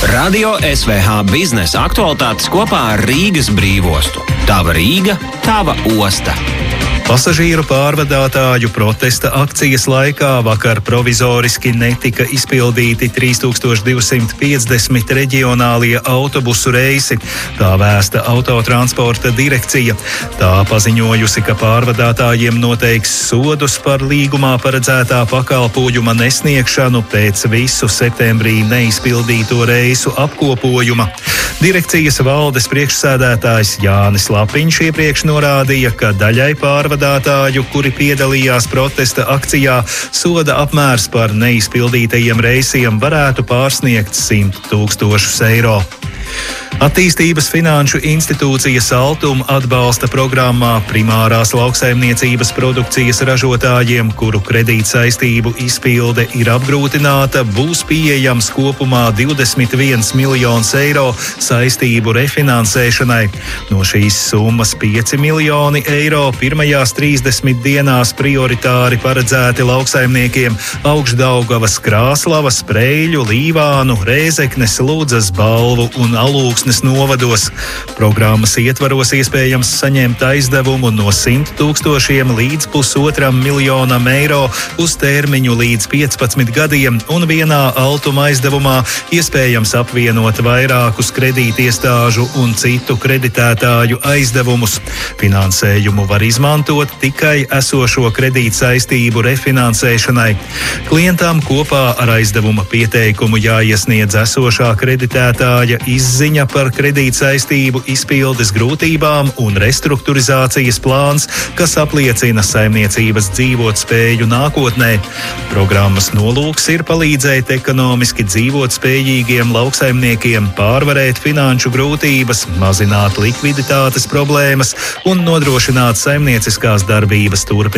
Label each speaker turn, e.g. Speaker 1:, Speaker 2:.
Speaker 1: Radio SVH biznesa aktualitātes kopā ar Rīgas brīvostu. Tava Rīga, tava osta.
Speaker 2: Pasažieru pārvadātāju protesta akcijas laikā vakar provizoriski netika izpildīti 3250 reģionālie autobusu reisi, tā vēsta Autotransporta direkcija. Tā paziņojusi, ka pārvadātājiem noteiks sodus par līgumā paredzētā pakalpojuma nesniegšanu pēc visu septembrī neizpildīto reisu apkopojuma. Direkcijas valdes priekšsēdētājs Jānis Lapiņš iepriekš norādīja, ka daļai pārvadātāju, kuri piedalījās protesta akcijā, soda apmērs par neizpildītajiem reisiem varētu pārsniegt 100 000 eiro. Attīstības finanšu institūcija Saltum atbalsta programmā primārās lauksaimniecības produkcijas ražotājiem, kuru kredītsaistību izpilde ir apgrūtināta, būs pieejams kopumā 21 miljons eiro saistību refinansēšanai. No šīs summas 5 miljoni eiro pirmajās 30 dienās prioritāri paredzēti lauksaimniekiem Augšdaugavas, Krāslavas, Preļu, Līvānu, Rēzeknes, Ludzas, Balvu un Alūksnes novados. Programmas ietvaros iespējams saņemt aizdevumu no 100 000 līdz 1,5 miljonam eiro uz termiņu līdz 15 gadiem, un vienā altuma aizdevumā iespējams apvienot vairākus kredītiestāžu un citu kreditētāju aizdevumus. Finansējumu var izmantot tikai esošo kredītsaistību refinansēšanai. Klientam kopā ar aizdevuma pieteikumu jāiesniedz esošā kreditētāja izziņa par kredītsaistību izpildes grūtībām un restruktūrizācijas plāns, kas apliecina saimniecības dzīvotspēju nākotnē. Programmas nolūks ir palīdzēt ekonomiski dzīvotspējīgiem lauksaimniekiem pārvarēt finanšu grūtības, mazināt likviditātes problēmas un nodrošināt saimnieciskās darbības turpināšanu.